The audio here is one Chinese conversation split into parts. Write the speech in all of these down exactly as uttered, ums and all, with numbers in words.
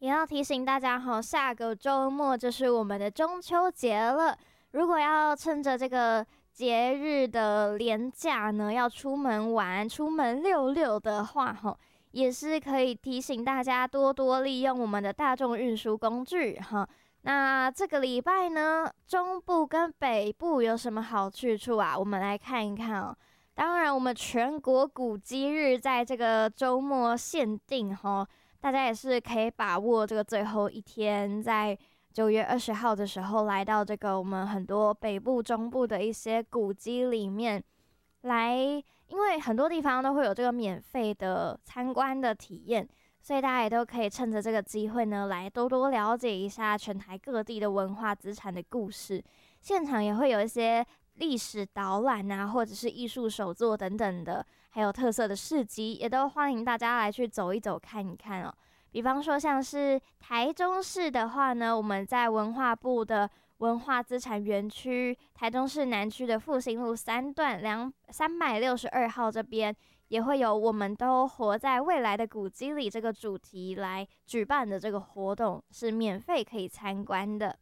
也要提醒大家哈，下个周末就是我们的中秋节了。如果要趁着这个节日的连假呢，要出门玩、出门溜溜的话，哈，也是可以提醒大家多多利用我们的大众运输工具哈。那这个礼拜呢，中部跟北部有什么好去处啊？我们来看一看哦。当然，我们全国古迹日在这个周末限定哈，大家也是可以把握这个最后一天，在九月二十号的时候，来到这个我们很多北部、中部的一些古迹里面来，因为很多地方都会有这个免费的参观的体验，所以大家也都可以趁着这个机会呢，来多多了解一下全台各地的文化资产的故事。现场也会有一些历史导览啊，或者是艺术手作等等的，还有特色的市集，也都欢迎大家来去走一走、看一看哦。比方说，像是台中市的话呢，我们在文化部的文化资产园区，台中市南区的复兴路三段两三百六十二号这边，也会有我们都活在未来的古迹里这个主题来举办的这个活动，是免费可以参观的。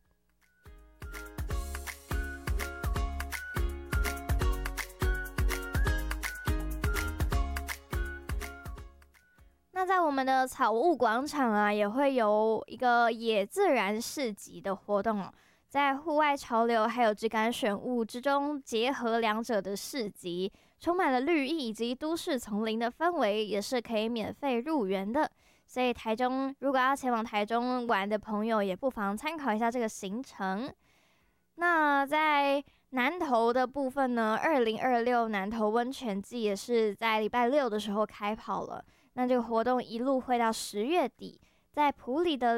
那在我们的草悟广场啊，也会有一个野自然市集的活动哦，在户外潮流还有质感选物之中结合两者的市集，充满了绿意以及都市丛林的氛围，也是可以免费入园的。所以台中如果要前往台中玩的朋友，也不妨参考一下这个行程。那在南投的部分呢，二零二六南投温泉季也是在礼拜六的时候开跑了。那这个活动一路会到十月底，在埔里的